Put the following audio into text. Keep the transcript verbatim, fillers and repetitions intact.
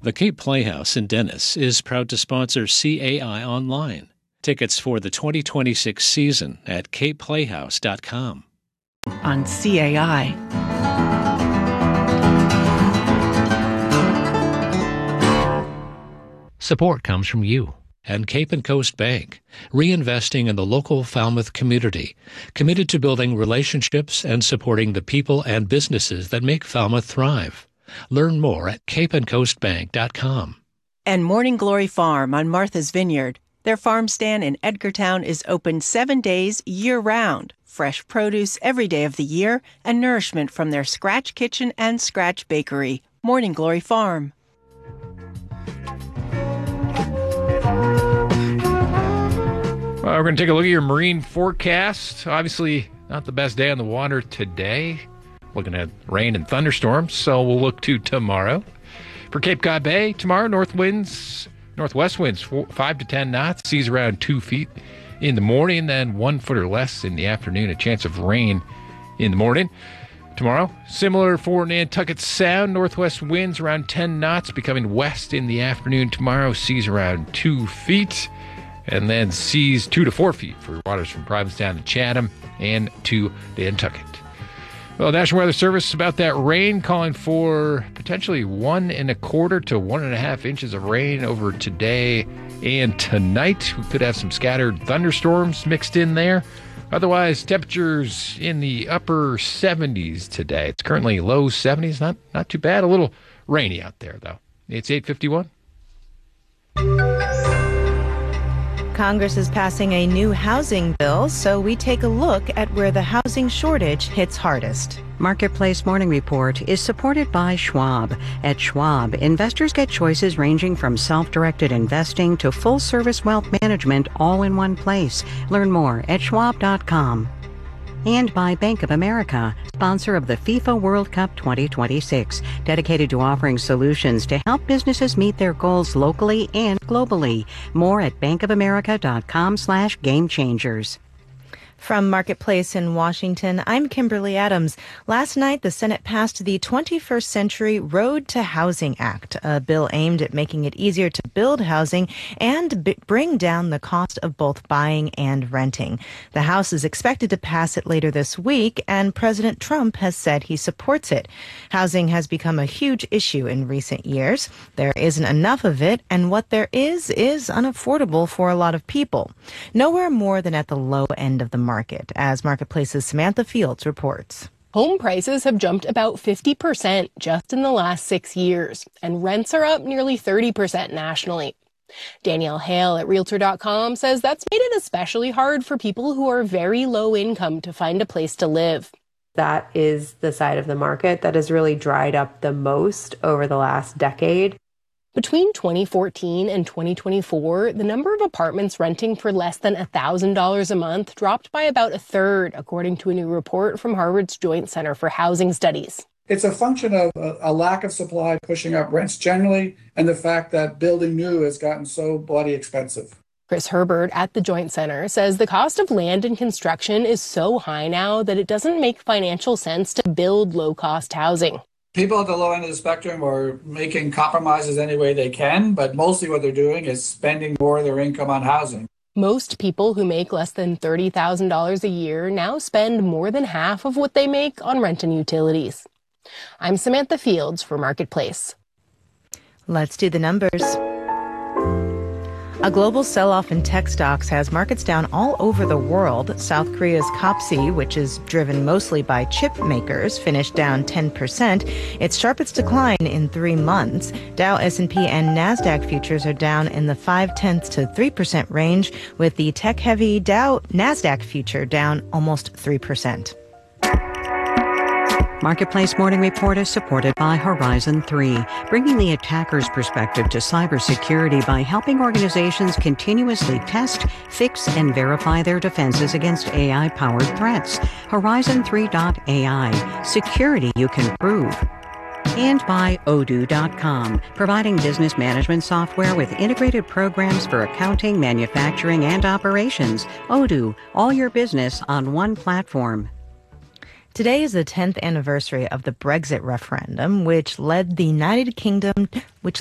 The Cape Playhouse in Dennis is proud to sponsor C A I Online. Tickets for the twenty twenty-six season at cape playhouse dot com. On C A I. Support comes from you and Cape and Coast Bank, reinvesting in the local Falmouth community, committed to building relationships and supporting the people and businesses that make Falmouth thrive. Learn more at cape and coast bank dot com. And Morning Glory Farm on Martha's Vineyard. Their farm stand in Edgartown is open seven days year-round. Fresh produce every day of the year and nourishment from their Scratch Kitchen and Scratch Bakery. Morning Glory Farm. Well, we're going to take a look at your marine forecast. Obviously, not the best day on the water today. Looking at rain and thunderstorms, so we'll look to tomorrow. For Cape Cod Bay, tomorrow, north winds, northwest winds, four, five to ten knots, seas around two feet in the morning, then one foot or less in the afternoon. A chance of rain in the morning. Tomorrow, similar for Nantucket Sound, northwest winds around ten knots, becoming west in the afternoon. Tomorrow, seas around two feet, and then seas two to four feet for waters from Provincetown to Chatham and to Nantucket. Well, National Weather Service about that rain, calling for potentially one and a quarter to one and a half inches of rain over today and tonight. We could have some scattered thunderstorms mixed in there. Otherwise, temperatures in the upper seventies today. It's currently low seventies, not not too bad. A little rainy out there, though. It's eight fifty-one. Congress is passing a new housing bill, so we take a look at where the housing shortage hits hardest. Marketplace Morning Report is supported by Schwab. At Schwab, investors get choices ranging from self-directed investing to full-service wealth management all in one place. Learn more at schwab dot com. And by Bank of America, sponsor of the FIFA World Cup twenty twenty-six, dedicated to offering solutions to help businesses meet their goals locally and globally. More at bankofamerica dot com slash game changers. From Marketplace in Washington, I'm Kimberly Adams. Last night, the Senate passed the twenty-first Century Road to Housing Act, a bill aimed at making it easier to build housing and b- bring down the cost of both buying and renting. The House is expected to pass it later this week, and President Trump has said he supports it. Housing has become a huge issue in recent years. There isn't enough of it, and what there is is unaffordable for a lot of people. Nowhere more than at the low end of the market. Market, as Marketplace's Samantha Fields reports. Home prices have jumped about fifty percent just in the last six years, and rents are up nearly thirty percent nationally. Danielle Hale at Realtor dot com says that's made it especially hard for people who are very low income to find a place to live. That is the side of the market that has really dried up the most over the last decade. Between twenty fourteen and twenty twenty-four, the number of apartments renting for less than one thousand dollars a month dropped by about a third, according to a new report from Harvard's Joint Center for Housing Studies. It's a function of a, a lack of supply pushing up rents generally, and the fact that building new has gotten so bloody expensive. Chris Herbert at the Joint Center says the cost of land and construction is so high now that it doesn't make financial sense to build low-cost housing. People at the low end of the spectrum are making compromises any way they can, but mostly what they're doing is spending more of their income on housing. Most people who make less than thirty thousand dollars a year now spend more than half of what they make on rent and utilities. I'm Samantha Fields for Marketplace. Let's do the numbers. A global sell-off in tech stocks has markets down all over the world. South Korea's Kopsi, which is driven mostly by chip makers, finished down ten percent, its sharpest decline in three months. Dow, S and P, and NASDAQ futures are down in the five-tenths to three percent range, with the tech-heavy Dow NASDAQ future down almost three percent. Marketplace Morning Report is supported by Horizon three, bringing the attacker's perspective to cybersecurity by helping organizations continuously test, fix, and verify their defenses against A I-powered threats. Horizon three dot A I, security you can prove. And by Odoo dot com, providing business management software with integrated programs for accounting, manufacturing, and operations. Odoo, all your business on one platform. Today is the tenth anniversary of the Brexit referendum, which led the United Kingdom, which